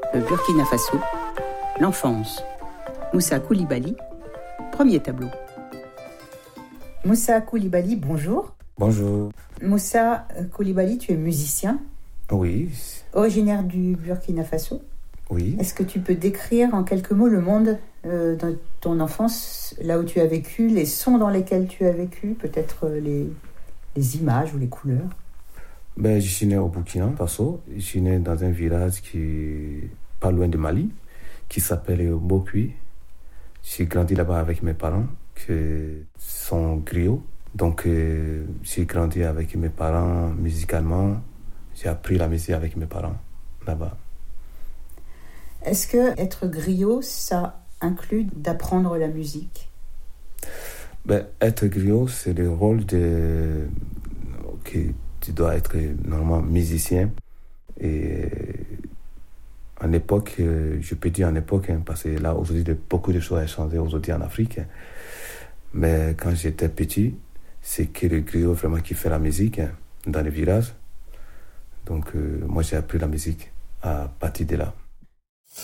le Burkina Faso, l'enfance. Moussa Coulibaly, premier tableau. Moussa Coulibaly, bonjour. Bonjour. Moussa Coulibaly, tu es musicien. Oui. Originaire du Burkina Faso. Oui. Est-ce que tu peux décrire en quelques mots le monde de ton enfance, là où tu as vécu, les sons dans lesquels tu as vécu, peut-être les images ou les couleurs? Je suis né au Burkina Faso. Je suis né dans un village qui est pas loin de Mali, qui s'appelle Bokui. J'ai grandi là-bas avec mes parents, qui sont griots. Donc, j'ai grandi avec mes parents musicalement. J'ai appris la musique avec mes parents là-bas. Est-ce que être griot, ça inclut d'apprendre la musique? Être griot, c'est le rôle de... que tu dois être normalement musicien. Et en époque, je peux dire en époque, parce que là, aujourd'hui, beaucoup de choses ont changé aujourd'hui en Afrique. Mais quand j'étais petit, c'est que le griot vraiment qui fait la musique dans les villages. Donc, moi, j'ai appris la musique à partir de là.